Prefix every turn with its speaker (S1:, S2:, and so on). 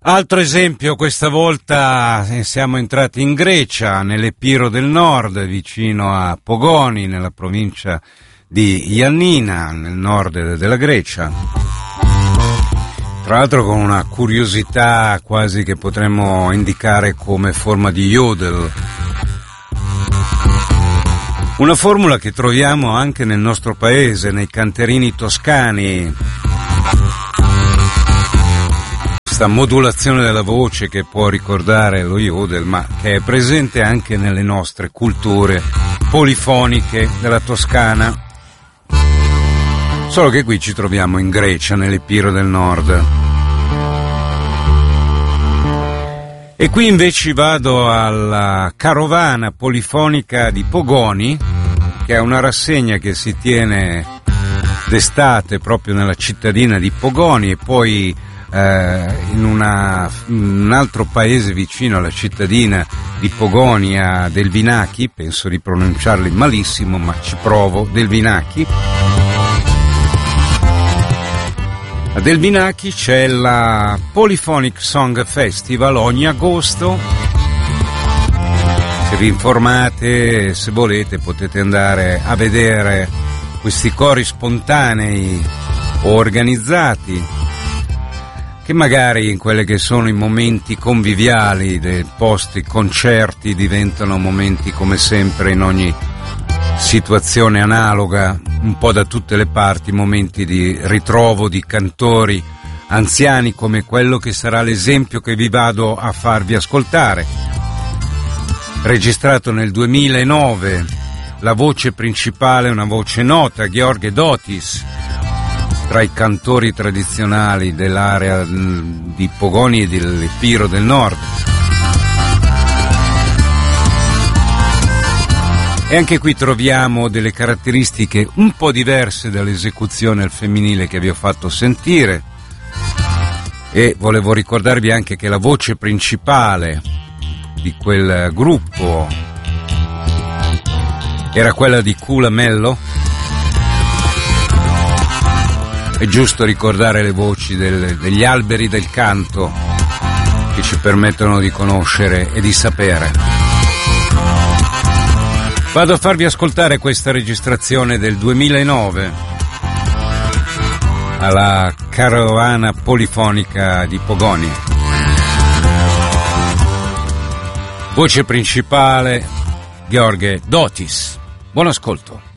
S1: Altro esempio, questa volta siamo entrati in Grecia, nell'Epiro del Nord, vicino a Pogoni, nella provincia di Ioannina, nel nord della Grecia. Tra l'altro con una curiosità quasi che potremmo indicare come forma di yodel. Una formula che troviamo anche nel nostro paese, nei canterini toscani. Questa modulazione della voce che può ricordare lo yodel, ma che è presente anche nelle nostre culture polifoniche della Toscana. Solo che qui ci troviamo in Grecia, nell'Epiro del Nord. E qui invece vado alla carovana polifonica di Pogoni, che è una rassegna che si tiene d'estate proprio nella cittadina di Pogoni e poi in un altro paese vicino alla cittadina di Pogoni, a Delvinachi, penso di pronunciarli malissimo ma ci provo, Delvinachi. A Delvinachi c'è la Polyphonic Song Festival ogni agosto. Se vi informate, se volete, potete andare a vedere questi cori spontanei o organizzati, che magari in quelli che sono i momenti conviviali dei posti concerti diventano momenti, come sempre in ogni situazione analoga, un po' da tutte le parti, momenti di ritrovo di cantori anziani come quello che sarà l'esempio che vi vado a farvi ascoltare. Registrato nel 2009, la voce principale è una voce nota, Gheorghe Dotis, tra i cantori tradizionali dell'area di Pogoni e dell'Epiro del Nord. E anche qui troviamo delle caratteristiche un po' diverse dall'esecuzione al femminile che vi ho fatto sentire, e volevo ricordarvi anche che la voce principale di quel gruppo era quella di Kula Mello. È giusto ricordare le voci degli alberi del canto che ci permettono di conoscere e di sapere. Vado a farvi ascoltare questa registrazione del 2009 alla carovana polifonica di Pogoni. Voce principale Gheorghe Dotis. Buon ascolto.